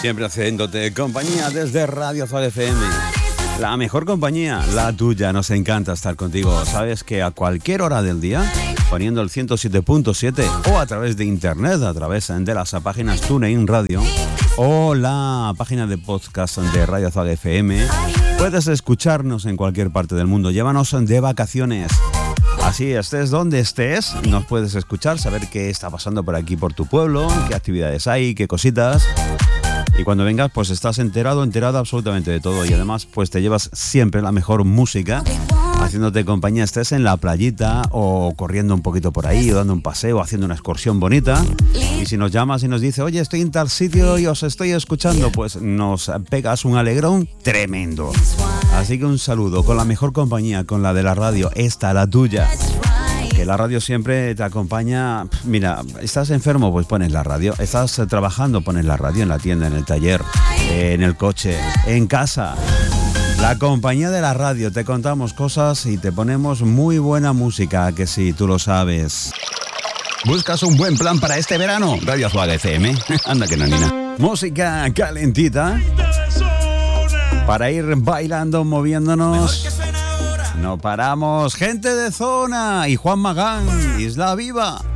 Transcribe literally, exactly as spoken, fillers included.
Siempre haciéndote compañía desde Radio Azul F M. La mejor compañía, la tuya. Nos encanta estar contigo. Sabes que a cualquier hora del día, poniendo el ciento siete punto siete o a través de internet, a través de las páginas TuneIn Radio o la página de podcast de Radio Azul F M, puedes escucharnos en cualquier parte del mundo. Llévanos de vacaciones. Así estés donde estés, nos puedes escuchar, saber qué está pasando por aquí, por tu pueblo, qué actividades hay, qué cositas. Y cuando vengas, pues estás enterado, enterada absolutamente de todo. Y además, pues te llevas siempre la mejor música, haciéndote compañía, estés en la playita o corriendo un poquito por ahí, o dando un paseo, haciendo una excursión bonita. Y si nos llamas y nos dices, oye, estoy en tal sitio y os estoy escuchando, pues nos pegas un alegrón tremendo. Así que un saludo con la mejor compañía, con la de la radio, esta, la tuya. Que la radio siempre te acompaña. Mira, estás enfermo, pues pones la radio. Estás trabajando, pones la radio en la tienda, en el taller, en el coche, en casa. La compañía de la radio, te contamos cosas y te ponemos muy buena música, que sí, tú lo sabes. ¿Buscas un buen plan para este verano? Radio Azul F M. Anda que no, nina. Música calentita para ir bailando, moviéndonos. No paramos. Gente de zona y Juan Magán, Isla Viva.